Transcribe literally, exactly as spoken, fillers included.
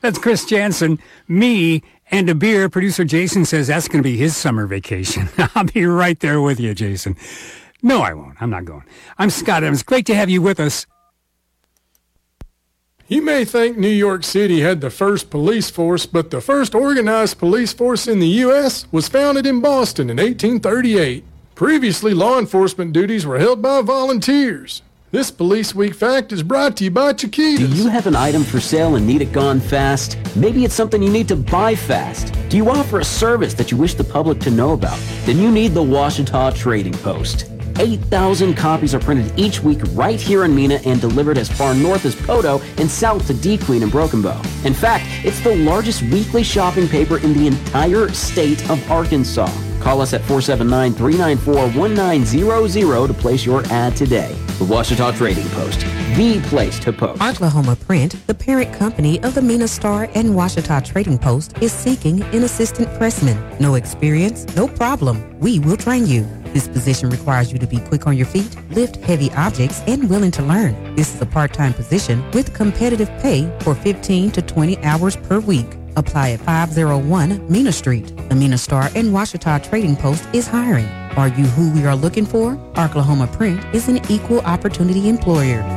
That's Chris Jansen, me, and a beer. Producer Jason says that's going to be his summer vacation. I'll be right there with you, Jason. No, I won't. I'm not going. I'm Scott Evans. Great to have you with us. You may think New York City had the first police force, but the first organized police force in the U S was founded in Boston in eighteen thirty-eight. Previously, law enforcement duties were held by volunteers. This Police Week fact is brought to you by Chiquitas. Do you have an item for sale and need it gone fast? Maybe it's something you need to buy fast. Do you offer a service that you wish the public to know about? Then you need the Ouachita Trading Post. eight thousand copies are printed each week right here in Mena and delivered as far north as Poto and south to D. Queen and Broken Bow. In fact, it's the largest weekly shopping paper in the entire state of Arkansas. Call us at four seven nine, three nine four, one nine zero zero to place your ad today. The Ouachita Trading Post, the place to post. Oklahoma Print, the parent company of the Mena Star and Ouachita Trading Post, is seeking an assistant pressman. No experience? No problem. We will train you. This position requires you to be quick on your feet, lift heavy objects, and willing to learn. This is a part-time position with competitive pay for fifteen to twenty hours per week. Apply at five oh one Mena Street. The Mena Star and Ouachita Trading Post is hiring. Are you who we are looking for? Oklahoma Print is an equal opportunity employer.